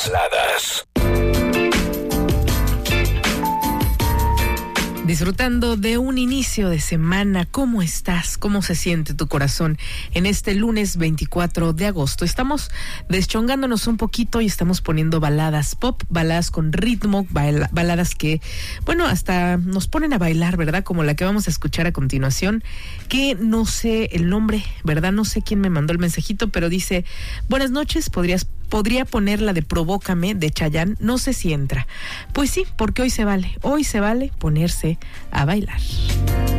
Disfrutando de un inicio de semana. ¿Cómo estás? ¿Cómo se siente tu corazón en este lunes 24 de agosto? Estamos deschongándonos un poquito y estamos poniendo baladas pop, baladas con ritmo, baladas que, bueno, hasta nos ponen a bailar, ¿verdad? Como la que vamos a escuchar a continuación, que no sé el nombre, ¿verdad? No sé quién me mandó el mensajito, pero dice: buenas noches, podría poner la de Provócame de Chayanne, no sé si entra. Pues sí, porque hoy se vale ponerse a bailar.